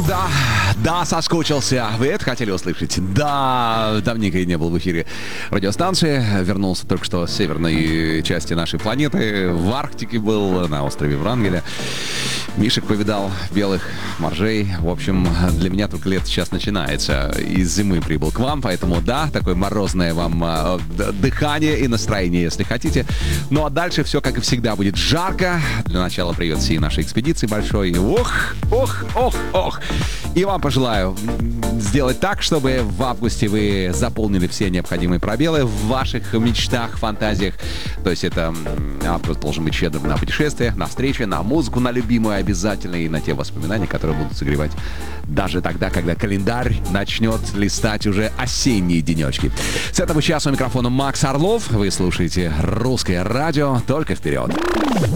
Да, соскучился. Вы это хотели услышать? Да, давненько я не был в эфире радиостанции. Вернулся только что с северной части нашей планеты. В Арктике был, на острове Врангеля. Мишек повидал, белых моржей. В общем, для меня только лето сейчас начинается. Из зимы прибыл к вам, поэтому да, такое морозное вам дыхание и настроение, если хотите. Ну а дальше все, как и всегда, будет жарко. Для начала привет всей нашей экспедиции большой. Ох. И вам пожелаю сделать так, чтобы в августе вы заполнили все необходимые пробелы в ваших мечтах, фантазиях. То есть это август должен быть щедрым на путешествия, на встречи, на музыку, на любимую обязательно и на те воспоминания, которые будут согревать даже тогда, когда календарь начнет листать уже осенние денечки. С этого часа у микрофона Макс Орлов. Вы слушаете «Русское радио». Только вперед!